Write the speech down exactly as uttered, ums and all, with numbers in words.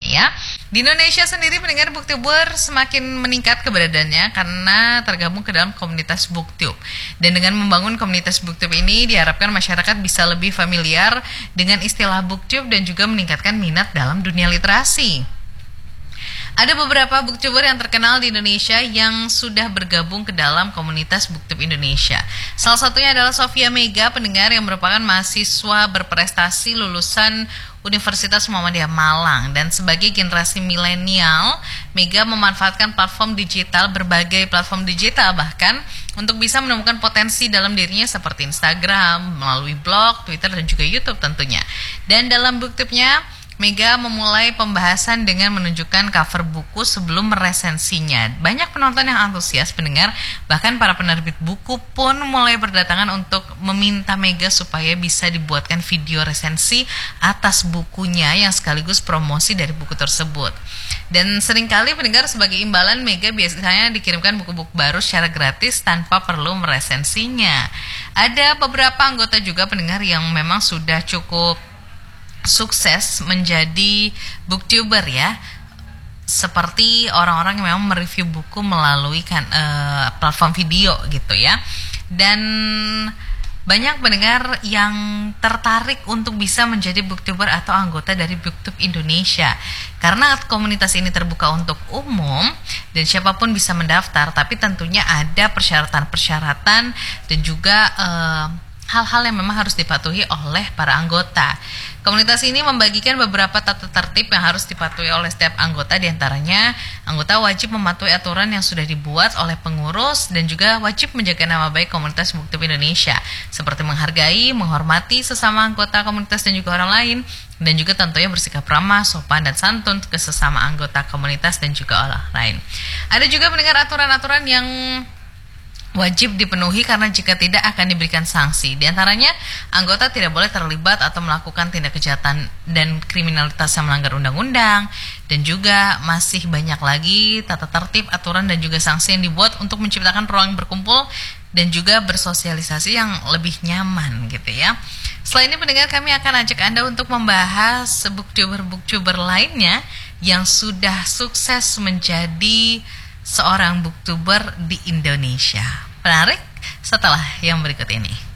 ya. Di Indonesia sendiri pendengar Booktuber semakin meningkat keberadaannya karena tergabung ke dalam komunitas Booktube. Dan dengan membangun komunitas Booktube ini diharapkan masyarakat bisa lebih familiar dengan istilah Booktube dan juga meningkatkan minat dalam dunia literasi. Ada beberapa booktuber yang terkenal di Indonesia yang sudah bergabung ke dalam komunitas Booktube Indonesia. Salah satunya adalah Sofia Mega, pendengar yang merupakan mahasiswa berprestasi lulusan Universitas Muhammadiyah Malang. Dan sebagai generasi milenial, Mega memanfaatkan platform digital, berbagai platform digital bahkan, untuk bisa menemukan potensi dalam dirinya seperti Instagram, melalui blog, Twitter, dan juga YouTube tentunya. Dan dalam Booktube-nya, Mega memulai pembahasan dengan menunjukkan cover buku sebelum meresensinya. Banyak penonton yang antusias pendengar, bahkan para penerbit buku pun mulai berdatangan untuk meminta Mega supaya bisa dibuatkan video resensi atas bukunya yang sekaligus promosi dari buku tersebut. Dan seringkali pendengar sebagai imbalan Mega biasanya dikirimkan buku-buku baru secara gratis tanpa perlu meresensinya. Ada beberapa anggota juga pendengar yang memang sudah cukup sukses menjadi booktuber ya, seperti orang-orang yang memang mereview buku melalui kan, uh, platform video gitu ya. Dan banyak pendengar yang tertarik untuk bisa menjadi booktuber atau anggota dari Booktube Indonesia karena komunitas ini terbuka untuk umum dan siapapun bisa mendaftar, tapi tentunya ada persyaratan-persyaratan dan juga uh, hal-hal yang memang harus dipatuhi oleh para anggota. Komunitas ini membagikan beberapa tata tertib yang harus dipatuhi oleh setiap anggota. Di antaranya, anggota wajib mematuhi aturan yang sudah dibuat oleh pengurus dan juga wajib menjaga nama baik komunitas Booktube Indonesia, seperti menghargai, menghormati sesama anggota komunitas dan juga orang lain, dan juga tentunya bersikap ramah, sopan, dan santun ke sesama anggota komunitas dan juga orang lain. Ada juga mendengar aturan-aturan yang wajib dipenuhi karena jika tidak akan diberikan sanksi. Di antaranya, anggota tidak boleh terlibat atau melakukan tindak kejahatan dan kriminalitas yang melanggar undang-undang, dan juga masih banyak lagi tata tertib, aturan, dan juga sanksi yang dibuat untuk menciptakan ruang berkumpul dan juga bersosialisasi yang lebih nyaman gitu ya. Selain ini pendengar, kami akan ajak Anda untuk membahas booktuber-booktuber lainnya yang sudah sukses menjadi seorang booktuber di Indonesia. Menarik? Setelah yang berikut ini.